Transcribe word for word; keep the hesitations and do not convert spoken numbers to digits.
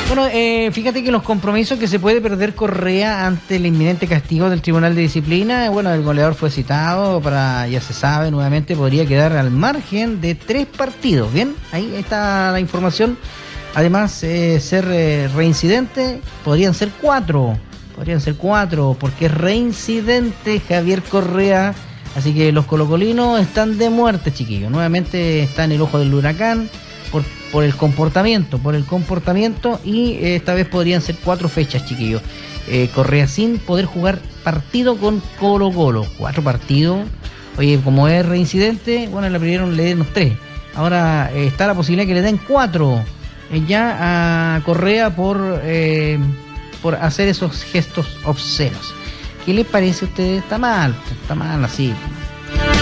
Bueno, eh, fíjate que los compromisos que se puede perder Correa ante el inminente castigo del Tribunal de Disciplina, bueno, el goleador fue citado para, ya se sabe, nuevamente podría quedar al margen de tres partidos. Bien, ahí está la información. Además, eh, ser eh, reincidente, podrían ser cuatro, podrían ser cuatro, porque es reincidente Javier Correa. Así que los colocolinos están de muerte, chiquillos. Nuevamente está en el ojo del huracán por, por el comportamiento, por el comportamiento y eh, esta vez podrían ser cuatro fechas, chiquillos. Eh, Correa sin poder jugar partido con Colo Colo. Cuatro partidos. Oye, como es reincidente, bueno, le pidieron le den los tres. Ahora eh, está la posibilidad que le den cuatro eh, ya a Correa por, eh, por hacer esos gestos obscenos. ¿Qué les parece a ustedes? Está mal, está mal así.